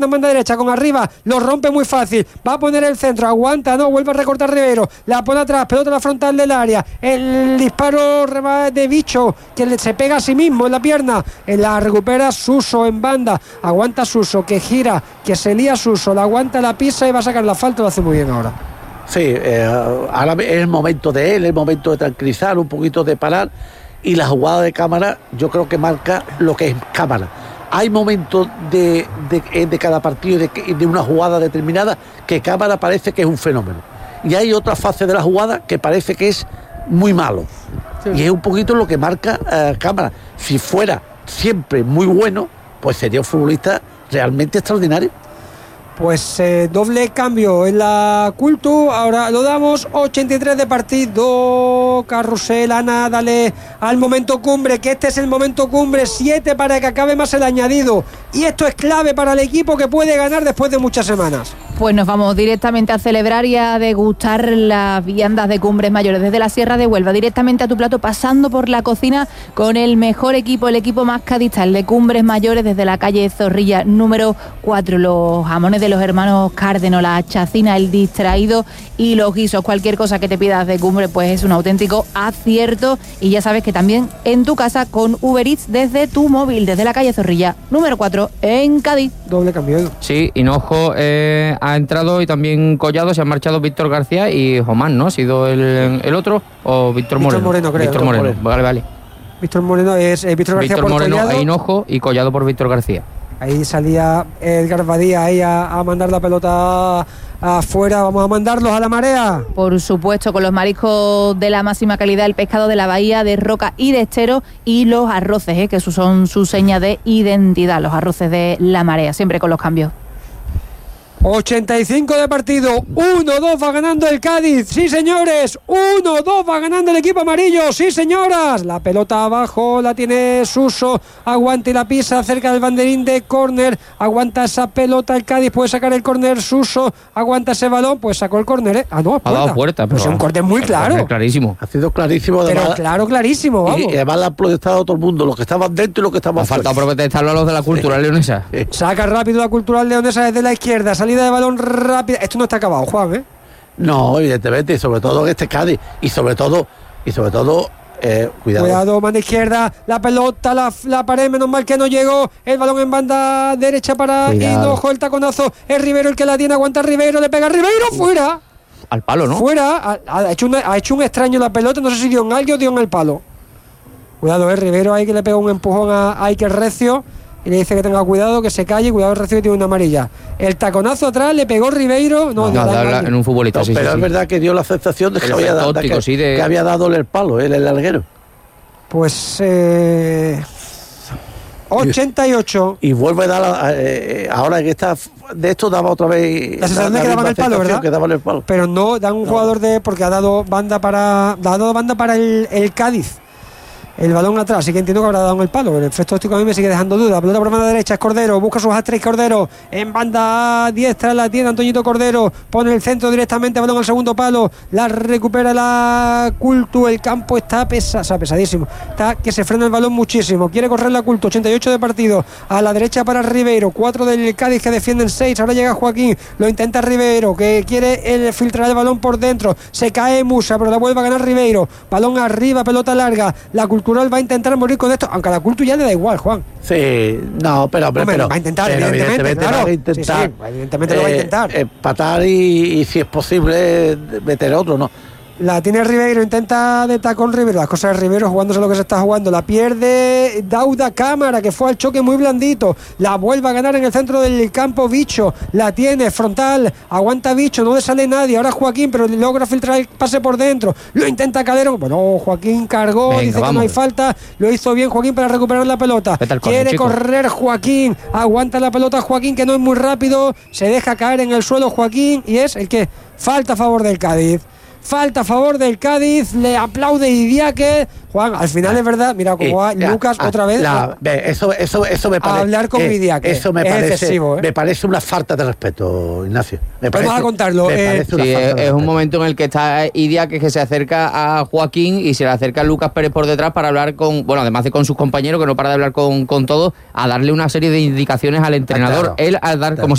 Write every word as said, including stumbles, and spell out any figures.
manda derecha con arriba, lo rompe muy fácil, va a poner el centro, aguanta, no, vuelve a recortar Rivero, la pone atrás, pelota a la frontal del área, el disparo de Bicho que se pega a sí mismo en la pierna, la recupera Suso en banda, aguanta Suso, que gira, que se lía Suso, la aguanta, la pisa y va a sacar la falta, lo hace muy bien ahora. Sí, eh, ahora es el momento de él, es el momento de tranquilizar, un poquito de parar, y la jugada de cámara yo creo que marca lo que es cámara. Hay momentos de, de, de cada partido, de, de una jugada determinada, que cámara parece que es un fenómeno. Y hay otra fase de la jugada que parece que es muy malo. Sí. Y es un poquito lo que marca uh, cámara. Si fuera siempre muy bueno, pues sería un futbolista realmente extraordinario. Pues eh, doble cambio en la Cultu, ahora lo damos, ochenta y tres de partido, Carrusel, Ana, dale al momento cumbre, que este es el momento cumbre, siete para que acabe más el añadido, y esto es clave para el equipo que puede ganar después de muchas semanas. Pues nos vamos directamente a celebrar y a degustar las viandas de Cumbres Mayores desde la Sierra de Huelva, directamente a tu plato, pasando por la cocina con el mejor equipo, el equipo más cadista, el de Cumbres Mayores, desde la calle Zorrilla número cuatro, los jamones de los hermanos Cárdeno, la chacina, el distraído y los guisos, cualquier cosa que te pidas de Cumbre pues es un auténtico acierto, y ya sabes que también en tu casa con Uber Eats desde tu móvil, desde la calle Zorrilla número cuatro en Cádiz. Doble cambio. Sí, Hinojo eh, ha entrado, y también Collado, se han marchado Víctor García y Jomán, ¿no? ¿Ha sido el, el otro o Víctor Moreno? Víctor Moreno, creo. Víctor Moreno, Moreno. vale, vale. Víctor Moreno es eh, Víctor García Víctor por Moreno Collado. a Hinojo y Collado por Víctor García. Ahí salía Edgar Badía ahí a, a mandar la pelota afuera. Vamos a mandarlos a la marea. Por supuesto, con los mariscos de la máxima calidad, el pescado de la bahía, de roca y de estero, y los arroces, ¿eh? que son su seña de identidad, los arroces de la marea, siempre con los cambios. ochenta y cinco de partido, uno dos va ganando el Cádiz, sí señores, uno dos va ganando el equipo amarillo, sí señoras, la pelota abajo la tiene Suso, aguanta y la pisa cerca del banderín de córner, aguanta esa pelota el Cádiz, puede sacar el córner Suso, aguanta ese balón, pues sacó el córner, ¿eh? Ah, no, es ha dado puerta, pues es un córner muy claro, clarísimo, ha sido clarísimo, pero además, claro, clarísimo, vamos. Y, y además la ha protestado a todo el mundo, los que estaban dentro y los que estaban ha fuera. faltado protestarlo a los de la Cultural sí. Leonesa. Sí. Saca rápido la Cultural Leonesa desde la izquierda, salida de balón rápida. Esto no está acabado, Juan, ¿eh? No, evidentemente, y sobre todo en este Cádiz, y sobre todo, y sobre todo, eh, cuidado. Cuidado, mano izquierda, la pelota, la, la pared, menos mal que no llegó, el balón en banda derecha para Hinojo, el taconazo, es Rivero el que la tiene, aguanta Rivero, le pega Rivero, fuera. Al palo, ¿no? Fuera, ha, ha, hecho una, ha hecho un extraño la pelota, no sé si dio en alguien o dio en el palo. Cuidado, eh, Rivero ahí que le pega un empujón a, a Iker Recio. Y le dice que tenga cuidado, que se calle, cuidado, recibe tiene una amarilla. El taconazo atrás le pegó Ribeiro. No, no, no, no en un futbolista, no, sí, pero sí, es sí. verdad que dio la sensación de que, había, dado, óptico, que, sí, de... que había dado el palo, él, el larguero. Pues eh, ochenta y ocho. Y vuelve a dar, eh, ahora que está de esto daba otra vez la sensación de que daban el palo, ¿verdad? Que daban el palo. Pero no, dan un no. jugador de, porque ha dado banda para, ha dado banda para el, el Cádiz. El balón atrás, así que entiendo que habrá dado en el palo. El efecto óptico a mí me sigue dejando duda. La pelota por banda derecha es Cordero, busca sus hat-trick Cordero. En banda diestra la tiene Antoñito Cordero. Pone el centro directamente, balón al segundo palo. La recupera la Cultu. El campo está pesa, o sea, pesadísimo. Está que se frena el balón muchísimo. Quiere correr la Cultu. ochenta y ocho de partido. A la derecha para Ribeiro. cuatro del Cádiz que defienden seis. Ahora llega Joaquín. Lo intenta Ribeiro, que quiere el, filtrar el balón por dentro. Se cae Musa, pero la vuelve a ganar Ribeiro. Balón arriba, pelota larga. La Cultural va a intentar morir con esto, aunque a la Cultu ya le da igual, Juan. Sí, no, pero, pero, Hombre, pero va a intentar, pero evidentemente, evidentemente claro. va a intentar, sí, sí, evidentemente eh, lo va a intentar. Empatar y, y si es posible meter otro, ¿no? La tiene Ribeiro, intenta de tacón Ribeiro, las cosas de Ribeiro jugándose lo que se está jugando, la pierde Dauda Cámara, que fue al choque muy blandito, la vuelve a ganar en el centro del campo Bicho, la tiene frontal, aguanta Bicho, no le sale nadie, ahora Joaquín, pero logra filtrar el pase por dentro, lo intenta Calero, bueno, Joaquín cargó, Venga, dice vamos. que no hay falta, lo hizo bien Joaquín para recuperar la pelota, quiere chico. correr Joaquín, aguanta la pelota Joaquín, que no es muy rápido, se deja caer en el suelo Joaquín, y es el que falta a favor del Cádiz. falta a favor del Cádiz, le aplaude Idiáquez. Juan, al final es verdad, mira cómo va Eh, Lucas ah, otra vez la- ve, eso, eso, eso me a parece. hablar con eh, Idiáquez. Eso me Es parece, excesivo, ¿eh? me parece una falta de respeto, Ignacio. Me Vamos parece, a contarlo, me eh, parece una Sí, falta es, de es un respeto. momento en el que está Idia que, que se acerca a Joaquín y se le acerca a Lucas Pérez por detrás para hablar con, bueno, además de con sus compañeros, que no para de hablar con, con todos, a darle una serie de indicaciones al entrenador. claro. Él a dar Claro. como